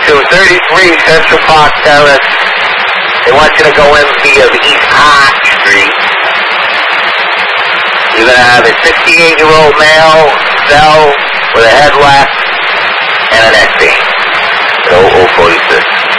to 33 Central Park Terrace. They want you to go in via the East Arch Street. You're going to have a 68-year-old male cell with a head left and an X-beam. 0046.